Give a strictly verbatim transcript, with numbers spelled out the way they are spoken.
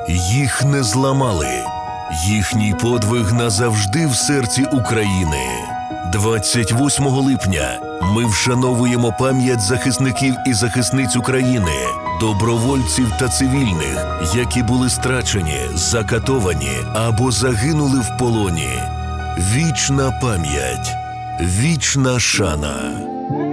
Їх не зламали. Їхній подвиг назавжди в серці України. двадцять восьмого липня ми вшановуємо пам'ять захисників і захисниць України, добровольців та цивільних, які були страчені, закатовані або загинули в полоні. Вічна пам'ять, вічна шана.